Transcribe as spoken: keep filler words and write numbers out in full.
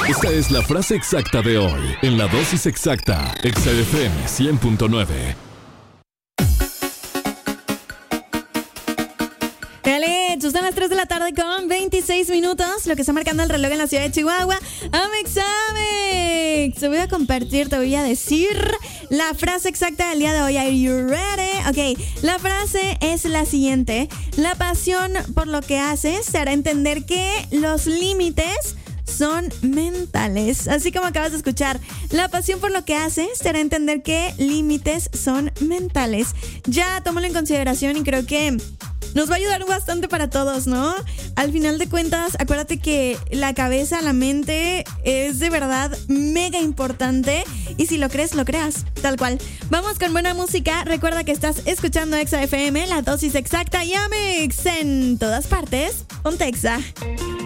Esta es la frase exacta de hoy en la dosis exacta. Exa F M cien punto nueve. Dale, son las tres de la tarde con veintiséis minutos, lo que está marcando el reloj en la ciudad de Chihuahua. Amex, Amex. Te voy a compartir, te voy a decir la frase exacta del día de hoy. Are you ready? Ok, la frase es la siguiente. La pasión por lo que haces te hará entender que los límites son mentales. Así como acabas de escuchar, la pasión por lo que haces te hará entender que límites son mentales. Ya tómalo en consideración y creo que nos va a ayudar bastante para todos, ¿no? Al final de cuentas, acuérdate que la cabeza, la mente es de verdad mega importante y si lo crees, lo creas, tal cual. Vamos con buena música. Recuerda que estás escuchando Exa F M, la dosis exacta y Amex en todas partes. Ponte Exa.